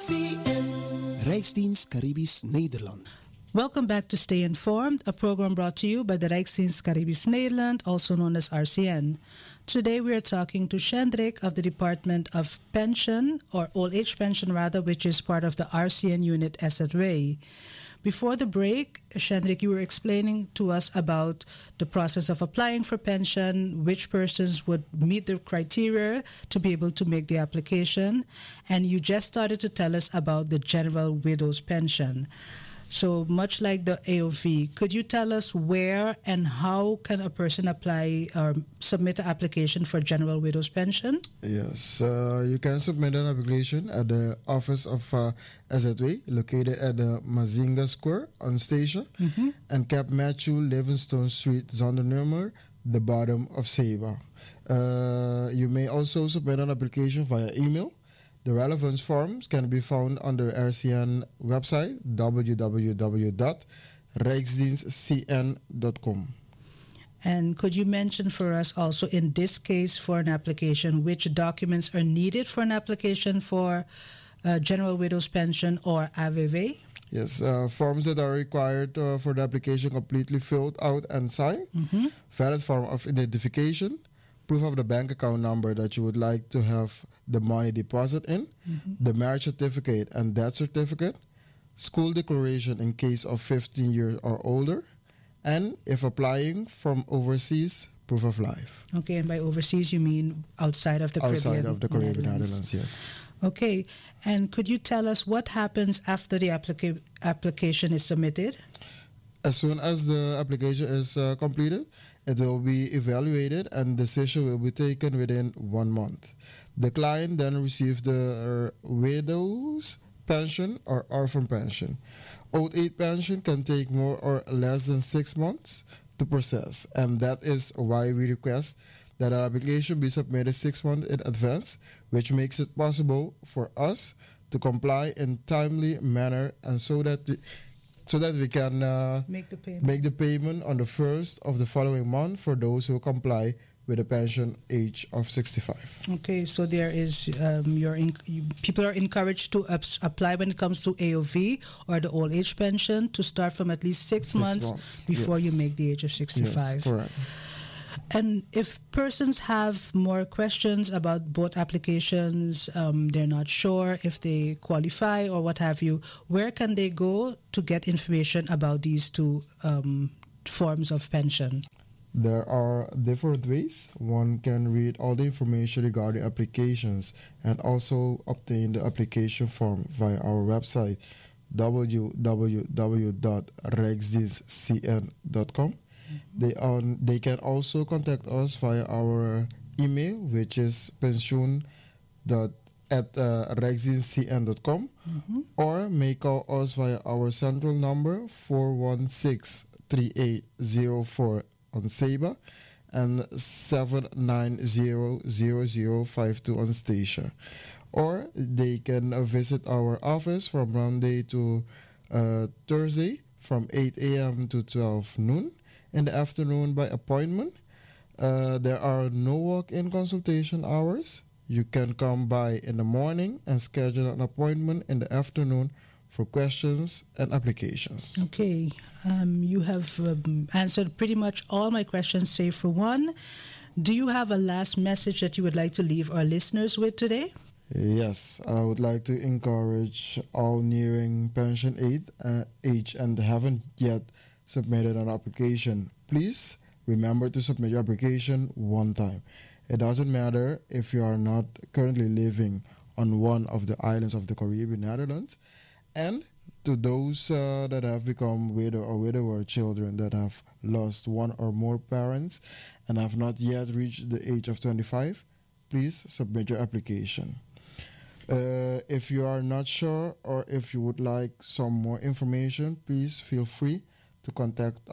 Rijksdienst Caribisch Nederland. Welcome back to Stay Informed, a program brought to you by the Rijksdienst Caribisch Nederland, also known as RCN. Today we are talking to Shendrik of the Department of Pension, or Old Age Pension rather, which is part of the RCN unit SZW. Before the break, Shendrik, you were explaining to us about the process of applying for pension, which persons would meet the criteria to be able to make the application, and you just started to tell us about the General Widow's Pension. So much like the AOV, could you tell us where and how can a person apply or submit an application for General Widow's Pension? Yes, you can submit an application at the office of SZW, located at the Mazinga Square on Station and Cap Matthew Livingstone Street, Zondernemer, the bottom of Seba. You may also submit an application via email. The relevance forms can be found on the RCN website www.rijksdienstcn.com. And could you mention for us also in this case for an application, which documents are needed for an application for General Widow's Pension or AVV? Yes, forms that are required for the application completely filled out and signed. Valid form of identification. Proof of the bank account number that you would like to have the money deposit in, the marriage certificate and death certificate, school declaration in case of 15 years or older, and if applying from overseas, proof of life. Okay, and by overseas you mean outside of the Caribbean? Outside of the Caribbean Netherlands, yes. Okay, and could you tell us what happens after the application is submitted? As soon as the application is completed, it will be evaluated and decision will be taken within 1 month. The client then receives the widow's pension or orphan pension. Old age pension can take more or less than 6 months to process, and that is why we request that our application be submitted 6 months in advance, which makes it possible for us to comply in timely manner and so that we can make the payment on the first of the following month for those who comply with the pension age of 65. Okay, so there is people are encouraged to apply when it comes to AOV or the old age pension to start from at least 6 months before you make the age of 65. Yes, correct. And if persons have more questions about both applications, they're not sure if they qualify or what have you, where can they go to get information about these two forms of pension? There are different ways. One can read all the information regarding applications and also obtain the application form via our website www.rijksdienstcn.com. They can also contact us via our email, which is pensioen@rijksdienstcn.com, or may call us via our central number 416-3804 on Seba and 790-0052 on Station. Or they can visit our office from Monday to Thursday from 8 a.m. to 12 noon. In the afternoon by appointment. There are no walk-in consultation hours. You can come by in the morning and schedule an appointment in the afternoon for questions and applications. Okay, you have answered pretty much all my questions save for one. Do you have a last message that you would like to leave our listeners with today? Yes, I would like to encourage all nearing pension age and haven't yet submitted an application. Please remember to submit your application one time. It doesn't matter if you are not currently living on one of the islands of the Caribbean Netherlands. And to those that have become widow or widower children that have lost one or more parents and have not yet reached the age of 25, please submit your application. If you are not sure or if you would like some more information, please feel free to contact